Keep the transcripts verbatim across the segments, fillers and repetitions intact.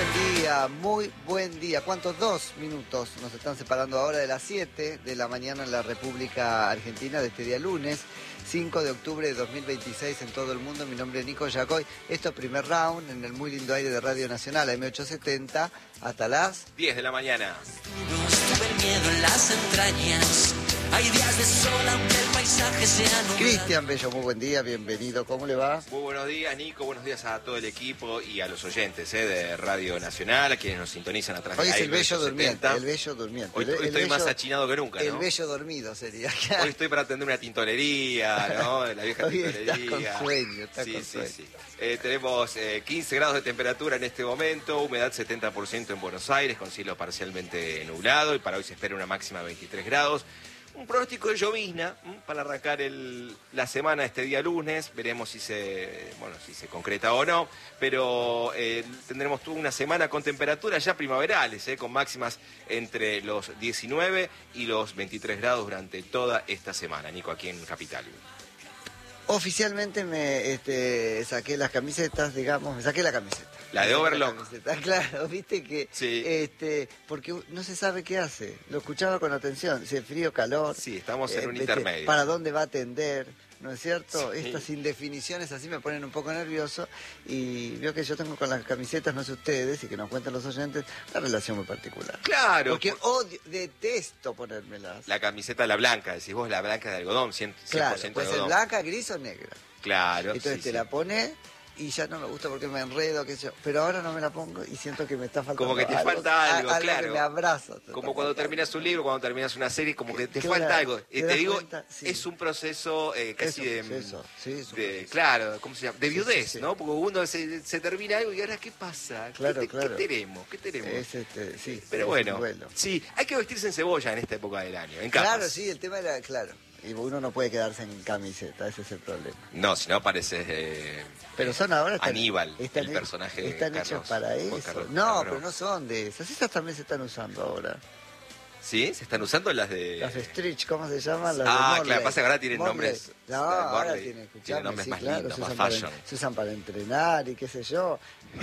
buen día, muy buen día. ¿Cuántos? Dos minutos nos están separando ahora de las siete de la mañana en la República Argentina de este día lunes, cinco de octubre de dos mil veintiséis en todo el mundo. Mi nombre es Nico Yacoy. Esto es Primer Round en el muy lindo aire de Radio Nacional, M ochocientos setenta, hasta las diez de la mañana. Tuve el miedo en las entrañas. Hay días de sol aunque el paisaje sea nublado. Cristian Bello, muy buen día, bienvenido. ¿Cómo le va? Muy buenos días, Nico. Buenos días a todo el equipo y a los oyentes eh, de Radio Nacional, a quienes nos sintonizan a través Hoy de es el A M Bello durmiente, setenta. el Bello durmiente. Hoy, El- hoy el estoy bello- más achinado que nunca, El ¿no? Bello dormido sería. Hoy estoy para atender una tintorería, ¿no? La vieja Hoy está tintorería. con sueño, está sí, con sí, sueño. sí. Eh, tenemos eh, quince grados de temperatura en este momento, humedad setenta por ciento en Buenos Aires, con cielo parcialmente nublado, y para hoy se espera una máxima de veintitrés grados. Un pronóstico de llovizna ¿m? para arrancar el, la semana este día lunes. Veremos si se, bueno, si se concreta o no. Pero eh, tendremos toda una semana con temperaturas ya primaverales, ¿eh? con máximas entre los diecinueve y los veintitrés grados durante toda esta semana, Nico, aquí en Capital. Oficialmente me este, saqué las camisetas, digamos, me saqué la camiseta. La de Me saqué Overlock. camiseta. Claro, viste que, Sí. este, porque no se sabe qué hace. Lo escuchaba con atención, si es frío, calor. Sí, estamos en eh, un viste, intermedio. ¿Para dónde va a atender? ¿No es cierto? Sí. Estas indefiniciones así me ponen un poco nervioso y veo que yo tengo con las camisetas, no sé ustedes, y que nos cuentan los oyentes, una relación muy particular. Claro, Porque por- odio, detesto ponérmelas. la camiseta, la blanca, decís vos, la blanca de algodón, cien por ciento Claro, de puede ser algodón. blanca, gris o negra. Claro, Entonces sí, te sí. la pones y ya no me gusta porque me enredo, qué sé yo. Pero ahora no me la pongo y siento que me está faltando Como que te algo, falta algo, a- claro. que me abraza. te Como está cuando faltando. terminas un libro, cuando terminas una serie, como que te Claro, falta algo. te Eh, te das digo, cuenta, sí. es un proceso eh, casi Es de, un proceso, sí, es un de- proceso. claro, ¿cómo se llama? De Sí, viudez, sí, sí. ¿no? Porque uno se, se termina algo y ahora ¿qué pasa? Claro, ¿Qué, te- claro. ¿Qué tenemos? ¿Qué tenemos? Es este, sí, Pero es bueno, un duelo. sí, hay que vestirse en cebolla en esta época del año, en capas. Claro, sí, el tema era, claro. Y uno no puede quedarse en camiseta, ese es el problema. No, si no pareces eh, Pero son ahora... están- Aníbal, están el he- personaje de Están Carlos- hechos para Juan eso. Carlos- No, Carlos. pero no son de esas. Esas también se están usando ahora. ¿Sí? ¿Se están usando las de...? Las Stretch, ¿cómo se llaman? Las Ah, de Morley. claro, pasa que ahora tienen Morley. nombres, No, eh, ahora Morley, tienen, escuchame, tienen nombres sí, más claro, lindos, se más usan, para, fashion. se usan para entrenar y qué sé yo.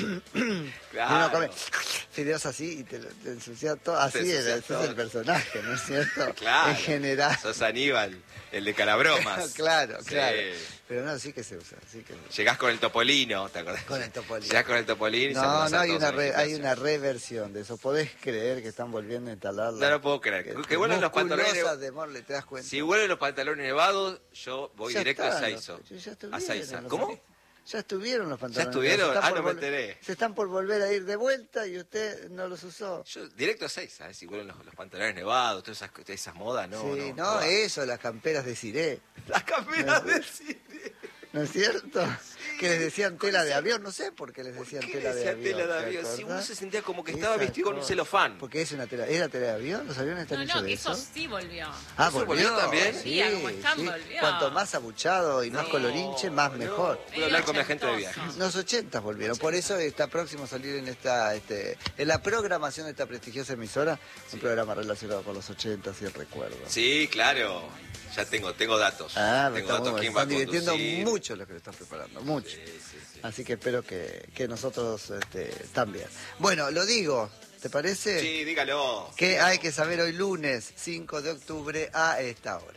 Claro. Uno come fideos así y te, lo- te ensucia todo. Así Te era, ensucia ese todo. es el personaje, ¿no es cierto? Claro. En general. Sos Aníbal, el de Calabromas. claro, Sí. claro. Pero no, sí que se usa, sí que se usa. Llegás con el Topolino, ¿te acordás? Con el Topolino. Llegás con el Topolino y No, saludás no, a hay todos una, en el re- hay gimnasio. una reversión de eso. ¿Podés creer que están volviendo a instalarla? No lo puedo creer. Que, que vuelven los pantalones... Musculosas de Morley, ¿te das cuenta? Si vuelven los pantalones nevados, yo voy Ya directo están a los- Saizo. ya estuvieron A Saiza. los- ¿Cómo? Ya estuvieron los pantalones. estuvieron? Se están Ah, por no me volver- enteré. Se están por volver a ir de vuelta y usted no los usó. Yo directo a Saiza, ¿eh? Si vuelven los, los pantalones nevados, todas esas, todas esas modas, no, sí, no. no, eso, las camperas de Ciré, Las camperas No, del cine. ¿no es cierto? Que les decían tela de avión, no sé por qué les ¿Por decían qué tela de decía avión. tela de ¿te avión? Si uno acordás? se sentía como que estaba Esas vestido con un cosas. celofán. Porque es una tela, ¿era tela de avión? ¿Los aviones están No, hechos no, de que eso? eso sí volvió. Ah, ¿Eso volvió también? Sí, Volvía, como están, sí. volvió. Cuanto más abuchado y más No, colorinche, más no. mejor. Voy a hablar con mi agente de viajes. Ochentoso. Los ochentas volvieron, por eso está próximo a salir en esta, este, en la programación de esta prestigiosa emisora, un programa relacionado con los ochentas y el recuerdo. Sí, claro. Ya tengo, tengo datos. Ah, me tengo está muy datos bueno. quién va a Están divirtiendo conducir. mucho lo que le están preparando, mucho. Sí, sí, sí. Así que espero que, que nosotros este, también. Bueno, lo digo, ¿te parece? Sí, dígalo. Que hay que saber hoy lunes cinco de octubre a esta hora.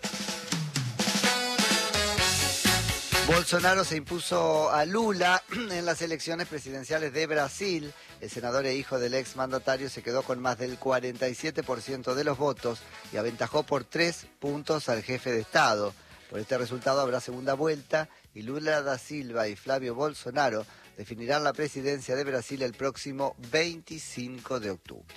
Bolsonaro se impuso a Lula en las elecciones presidenciales de Brasil. El senador e hijo del ex mandatario se quedó con más del cuarenta y siete por ciento de los votos y aventajó por tres puntos al jefe de Estado. Por este resultado habrá segunda vuelta y Lula da Silva y Flavio Bolsonaro definirán la presidencia de Brasil el próximo veinticinco de octubre.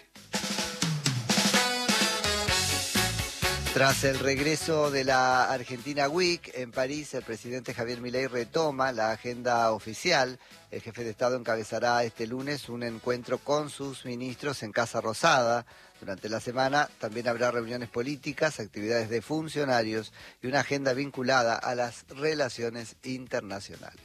Tras el regreso de la Argentina Week en París, el presidente Javier Milei retoma la agenda oficial. El jefe de Estado encabezará este lunes un encuentro con sus ministros en Casa Rosada. Durante la semana también habrá reuniones políticas, actividades de funcionarios y una agenda vinculada a las relaciones internacionales.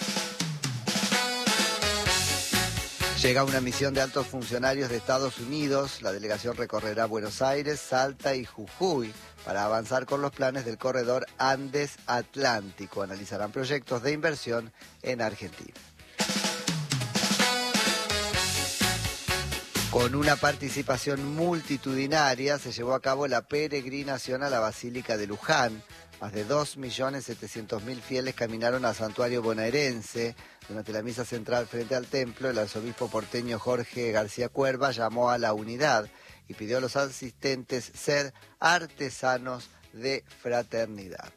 Llega una misión de altos funcionarios de Estados Unidos. La delegación recorrerá Buenos Aires, Salta y Jujuy para avanzar con los planes del corredor Andes-Atlántico. Analizarán proyectos de inversión en Argentina. Con una participación multitudinaria se llevó a cabo la peregrinación a la Basílica de Luján. Más de dos millones setecientos mil fieles caminaron al santuario bonaerense. Durante la misa central frente al templo, el arzobispo porteño Jorge García Cuerva llamó a la unidad y pidió a los asistentes ser artesanos de fraternidad.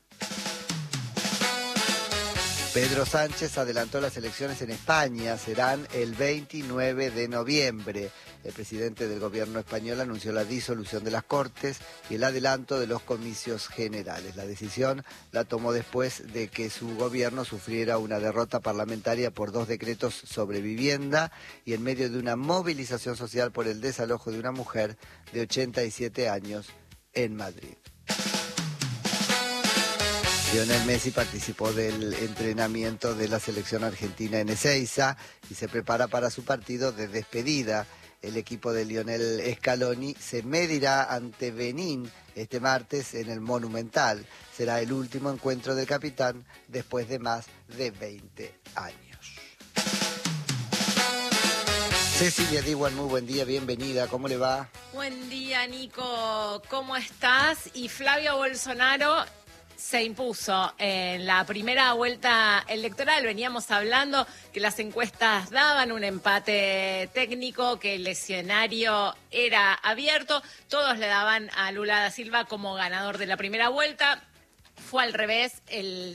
Pedro Sánchez adelantó las elecciones en España, serán el veintinueve de noviembre. El presidente del gobierno español anunció la disolución de las Cortes y el adelanto de los comicios generales. La decisión la tomó después de que su gobierno sufriera una derrota parlamentaria por dos decretos sobre vivienda y en medio de una movilización social por el desalojo de una mujer de ochenta y siete años en Madrid. Lionel Messi participó del entrenamiento de la selección argentina en Ezeiza y se prepara para su partido de despedida. El equipo de Lionel Scaloni se medirá ante Benín este martes en el Monumental. Será el último encuentro del capitán después de más de veinte años. Cecilia Diwan, muy buen día, bienvenida, ¿cómo le va? Buen día, Nico, ¿cómo estás? Y Flavio Bolsonaro se impuso en la primera vuelta electoral. Veníamos hablando que las encuestas daban un empate técnico, que el escenario era abierto. Todos le daban a Lula da Silva como ganador de la primera vuelta. Fue al revés, el